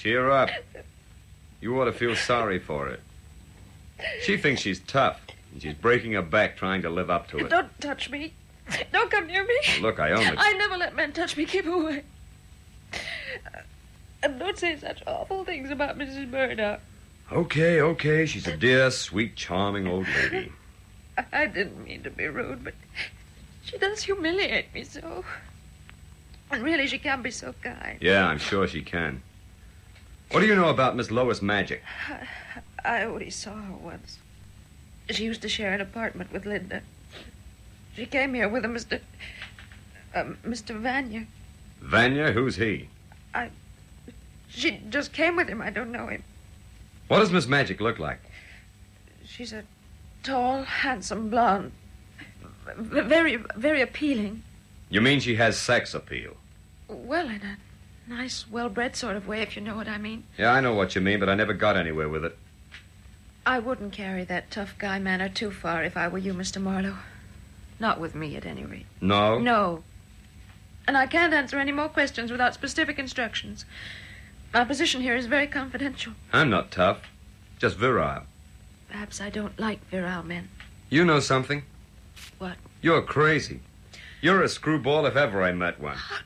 Cheer up. You ought to feel sorry for her. She thinks she's tough, and she's breaking her back trying to live up to it. Don't touch me. Don't come near me. Look, I only... I never let men touch me. Keep away. And don't say such awful things about Mrs. Murdoch. Okay. She's a dear, sweet, charming old lady. I didn't mean to be rude, but she does humiliate me so. And really, she can be so kind. Yeah, I'm sure she can. What do you know about Miss Lois Magic? I only saw her once. She used to share an apartment with Linda. She came here with a Mr. Vanya. Vanya? Who's he? She just came with him. I don't know him. What does Miss Magic look like? She's a tall, handsome blonde. Very, very appealing. You mean she has sex appeal? Well, in a nice, well-bred sort of way, if you know what I mean. Yeah, I know what you mean, but I never got anywhere with it. I wouldn't carry that tough guy manner too far if I were you, Mr. Marlowe. Not with me, at any rate. No? No. And I can't answer any more questions without specific instructions. My position here is very confidential. I'm not tough. Just virile. Perhaps I don't like virile men. You know something? What? You're crazy. You're a screwball if ever I met one. How